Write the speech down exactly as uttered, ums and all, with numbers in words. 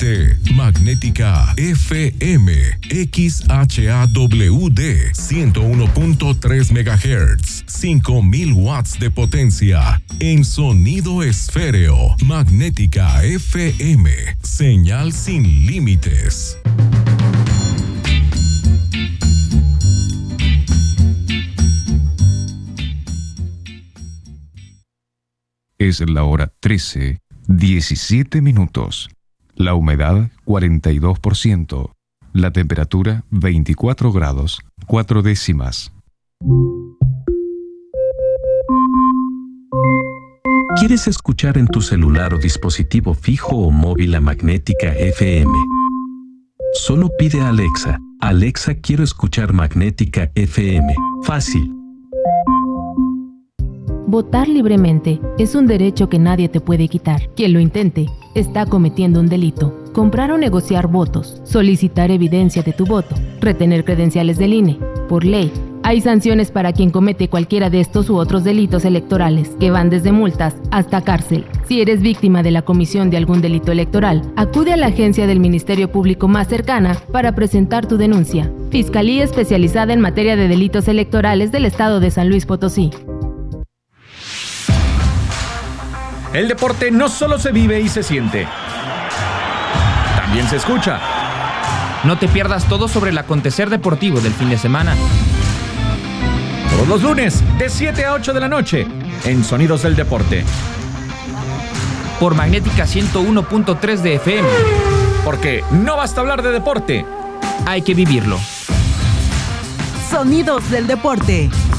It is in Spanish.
T, Magnética F M, X H A W D, ciento uno punto tres megahertz, cinco mil watts de potencia, en sonido esféreo. Magnética F M, señal sin límites. Es la hora trece, diecisiete minutos. La humedad cuarenta y dos por ciento. La temperatura veinticuatro grados, cuatro décimas. ¿Quieres escuchar en tu celular o dispositivo fijo o móvil a Magnética F M? Solo pide a Alexa: Alexa, quiero escuchar Magnética F M. Fácil. Votar libremente es un derecho que nadie te puede quitar. Quien lo intente está cometiendo un delito. Comprar o negociar votos, solicitar evidencia de tu voto, retener credenciales del I N E. Por ley, hay sanciones para quien comete cualquiera de estos u otros delitos electorales, que van desde multas hasta cárcel. Si eres víctima de la comisión de algún delito electoral, acude a la agencia del Ministerio Público más cercana para presentar tu denuncia. Fiscalía Especializada en Materia de Delitos Electorales del Estado de San Luis Potosí. El deporte no solo se vive y se siente, también se escucha. No te pierdas todo sobre el acontecer deportivo del fin de semana. Todos los lunes, de siete a ocho de la noche, en Sonidos del Deporte. Por Magnética ciento uno punto tres de F M. Porque no basta hablar de deporte, hay que vivirlo. Sonidos del Deporte.